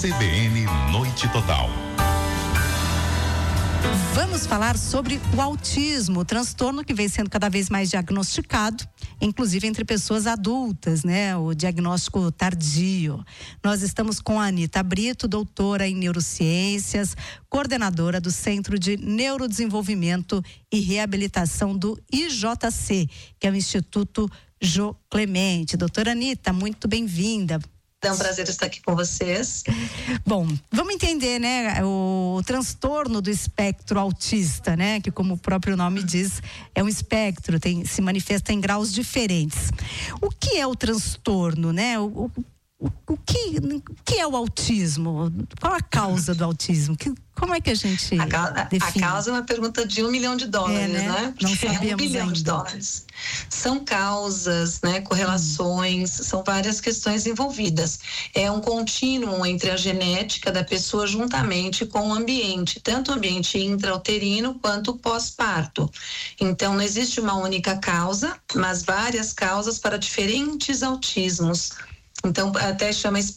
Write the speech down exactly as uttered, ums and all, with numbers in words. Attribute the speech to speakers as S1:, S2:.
S1: C B N Noite Total.
S2: Vamos falar sobre o autismo, o transtorno que vem sendo cada vez mais diagnosticado, inclusive entre pessoas adultas, né? O diagnóstico tardio. Nós estamos com a Anita Brito, doutora em neurociências, coordenadora do Centro de Neurodesenvolvimento e Reabilitação do I J C, que é o Instituto Jô Clemente. Doutora Anita, muito bem-vinda.
S3: É um prazer estar aqui com vocês.
S2: Bom, vamos entender, né, o, o transtorno do espectro autista, né, que como o próprio nome diz, é um espectro, tem, se manifesta em graus diferentes. O que é o transtorno, né? O, o, o, o, que, o que é o autismo? Qual a causa do autismo? Que, como é que a gente
S3: a, ca
S2: define?
S3: A causa é uma pergunta de um milhão de dólares,
S2: é, né?
S3: né?
S2: Não sabíamos
S3: é um bilhão
S2: ainda.
S3: de dólares. São causas, né? Correlações, hum. são várias questões envolvidas. É um contínuo entre a genética da pessoa juntamente com o ambiente, tanto o ambiente intrauterino quanto o pós-parto. Então, não existe uma única causa, mas várias causas para diferentes autismos. Então, até chama